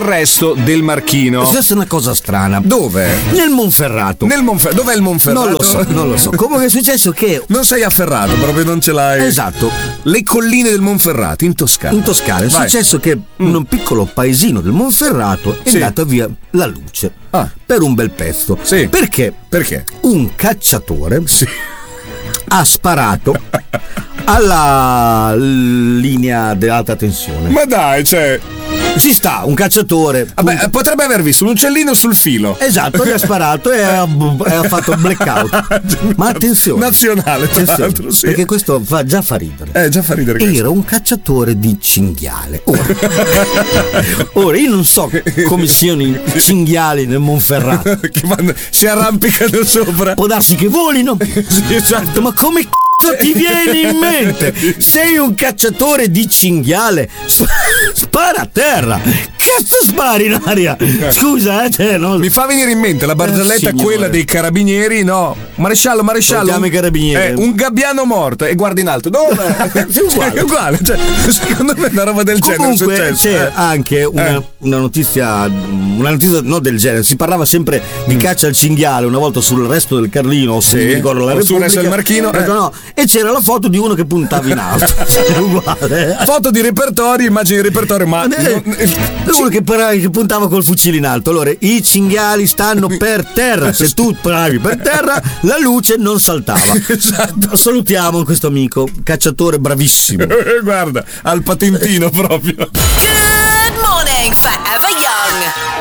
resto del Marchino. Questa è una cosa strana. Dove? Nel Monferrato. Dov'è il Monferrato? Non lo so. Comunque è successo che... Non sei afferrato, proprio non ce l'hai. Esatto. Le colline del Monferrato, in Toscana. In Toscana è successo che in un piccolo paesino del Monferrato è andata via la luce. Per un bel pezzo. Sì. Perché? Perché? Un cacciatore ha sparato alla linea dell'alta tensione. Ma dai, cioè... Ci sta, un cacciatore. Vabbè, potrebbe aver visto un uccellino sul filo. Esatto, gli ha sparato e ha fatto blackout. Ma attenzione. Nazionale, tra l'altro, sì. Perché questo già fa ridere. Già fa ridere questo. Era un cacciatore di cinghiale. Ora io non so come siano i cinghiali nel Monferrato. Che si arrampicano sopra. Può darsi che volino. Sì, esatto. Ma come ti viene in mente? Sei un cacciatore di cinghiale, spara a terra. Cazzo spari in aria? Scusa, no. Mi fa venire in mente la barzelletta, quella dei carabinieri, no? Maresciallo. Chiama i carabinieri. Un gabbiano morto e guarda in alto. Dove? È uguale. Cioè, secondo me è una roba del genere. Comunque c'è anche una notizia non del genere. Si parlava sempre di caccia al cinghiale una volta sul Resto del Carlino o mi ricordo la sul Resto del Marchino. No. E c'era la foto di uno che puntava in alto. È uguale. Foto di repertorio, immagini di repertorio, ma uno che puntava col fucile in alto. Allora i cinghiali stanno per terra. Se tu paravi per terra, la luce non saltava. Esatto. Salutiamo questo amico cacciatore bravissimo. Guarda, al patentino proprio. Good morning, Forever Young.